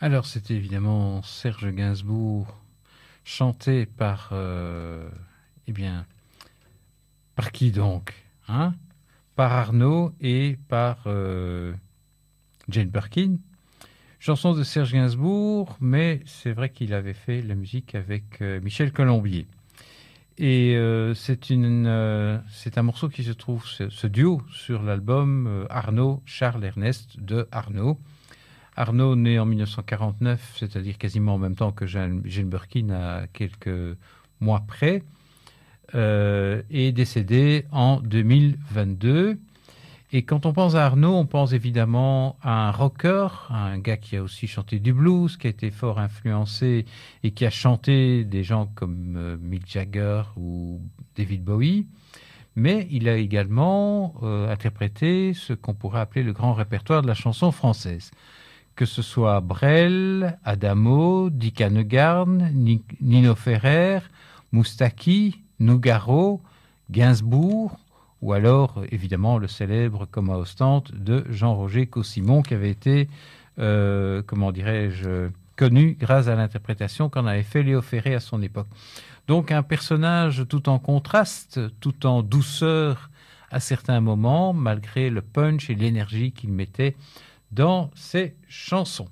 Alors, c'était évidemment Serge Gainsbourg, chanté par, eh bien, par qui donc, hein? Par Arnaud et par Jane Birkin. Chanson de Serge Gainsbourg, mais c'est vrai qu'il avait fait la musique avec Michel Colombier. Et c'est un morceau qui se trouve, ce duo, sur l'album Arnaud, Charles Ernest de Arnaud. Arnaud, né en 1949, c'est-à-dire quasiment en même temps que Jane Birkin, à quelques mois près, est décédé en 2022. Et quand on pense à Arnaud, on pense évidemment à un rocker, à un gars qui a aussi chanté du blues, qui a été fort influencé et qui a chanté des gens comme Mick Jagger ou David Bowie. Mais il a également interprété ce qu'on pourrait appeler le grand répertoire de la chanson française. Que ce soit Brel, Adamo, Dick Annegarn, Nino Ferrer, Moustaki, Nougaro, Gainsbourg, ou alors, évidemment, le célèbre Coma ostente de Jean-Roger Caussimon, qui avait été, comment dirais-je, connu grâce à l'interprétation qu'en avait fait Léo Ferré à son époque. Donc un personnage tout en contraste, tout en douceur à certains moments, malgré le punch et l'énergie qu'il mettait dans ses chansons.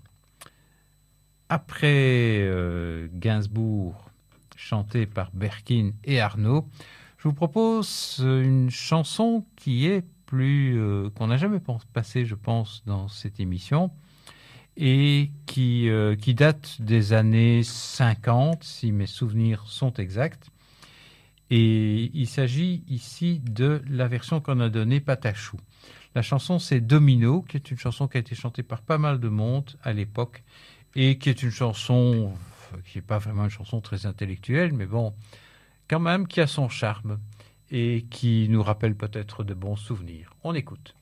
Après Gainsbourg, chanté par Birkin et Arnaud, je vous propose une chanson qui est qu'on n'a jamais passée, je pense, dans cette émission, et qui date des années 50, si mes souvenirs sont exacts. Et il s'agit ici de la version qu'on a donnée Patachou. La chanson, c'est Domino, qui est une chanson qui a été chantée par pas mal de monde à l'époque, et qui est une chanson qui n'est pas vraiment une chanson très intellectuelle, mais bon, quand même, qui a son charme et qui nous rappelle peut-être de bons souvenirs. On écoute.